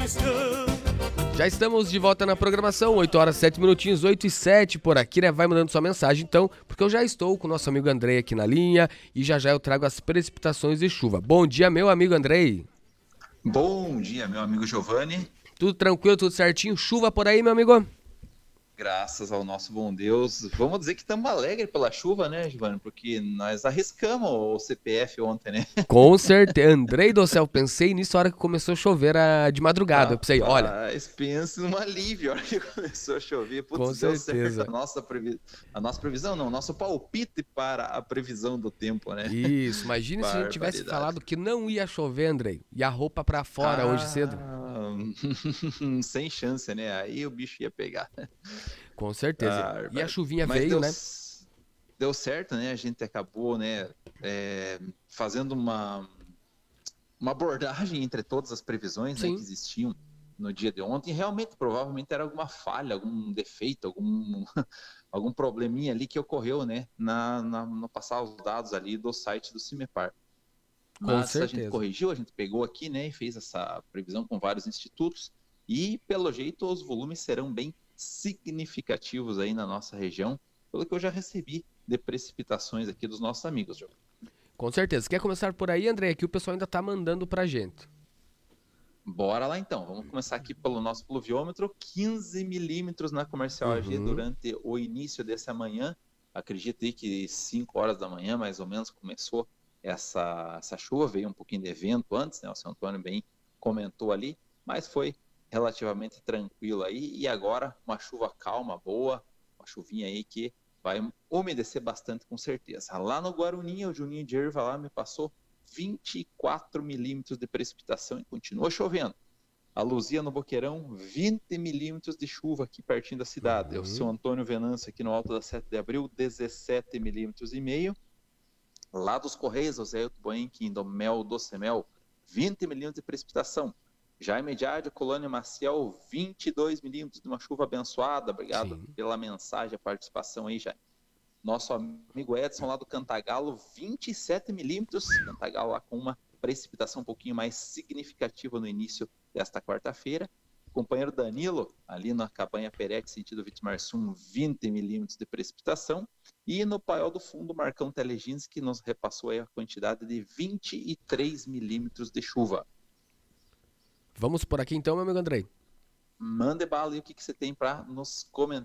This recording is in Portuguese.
Já estamos de volta na programação, 8 horas 7 minutinhos, 8 e 7 por aqui, né? Vai mandando sua mensagem então, porque eu já estou com o nosso amigo Andrei aqui na linha e já eu trago as precipitações e chuva. Bom dia, meu amigo Andrei. Bom dia, meu amigo Giovanni. Tudo tranquilo, tudo certinho? Chuva por aí, meu amigo? Graças ao nosso bom Deus. Vamos dizer que estamos alegres pela chuva, né, Giovanni? Porque nós arriscamos o CPF ontem, né? Com certeza. Andrei do céu, pensei nisso a hora que começou a chover de madrugada. Eu pensei, olha, Rapaz, pensa num alívio a hora que começou a chover. com Putz, deu certo certeza. a nossa previsão, não, nosso palpite para a previsão do tempo, né? Isso, imagine se a gente tivesse Barbaridade. falado que não ia chover, Andrei, e a roupa pra fora hoje cedo. Ah, sem chance, né? Aí o bicho ia pegar. Com certeza. E a Barbaridade. chuvinha Mas veio, né? deu certo, né? A gente acabou, né, fazendo uma abordagem entre todas as previsões, né, que Sim, existiam no dia de ontem. Realmente, provavelmente era alguma falha, algum defeito, algum probleminha ali que ocorreu, né, no passar os dados ali do site do Cimepar. com Mas a gente certeza. corrigiu, a gente pegou aqui, né, e fez essa previsão com vários institutos e, pelo jeito, os volumes serão bem significativos aí na nossa região, pelo que eu já recebi de precipitações aqui dos nossos amigos, João. Com certeza. Quer começar por aí, André? Que o pessoal ainda tá mandando pra gente. Bora lá então, vamos começar aqui pelo nosso pluviômetro, 15 milímetros na Comercial AG Uhum. durante o início dessa manhã. Acredito aí que 5 horas da manhã, mais ou menos, começou essa chuva, veio um pouquinho de vento antes, né? O seu Antônio bem comentou ali, mas foi relativamente tranquilo aí. E agora uma chuva calma, boa, uma chuvinha aí que vai umedecer bastante com certeza. Lá no Guaruni, o Juninho de Erva lá me passou 24 milímetros de precipitação e continua chovendo. A Luzia no Boqueirão, 20 milímetros de chuva aqui pertinho da cidade. O seu Uhum. Antônio Venâncio aqui no Alto da 7 de Abril, 17 milímetros e meio. Lá dos Correios, o Zé Boenque, do Mel, Docemel, 20 milímetros de precipitação. Jaime Diádio, Colônia Maciel, 22 milímetros de uma chuva abençoada. Obrigado Sim. pela mensagem, a participação aí, Jaime. Nosso amigo Edson lá do Cantagalo, 27 milímetros. Cantagalo lá com uma precipitação um pouquinho mais significativa no início desta quarta-feira. Companheiro Danilo, ali na Cabanha Perete, sentido Vitimarsum, 20 milímetros de precipitação. E no Paiol do Fundo, Marcão Telegins, que nos repassou aí a quantidade de 23 milímetros de chuva. Vamos por aqui então, meu amigo Andrei. Mande bala aí o que você tem para nos comentar.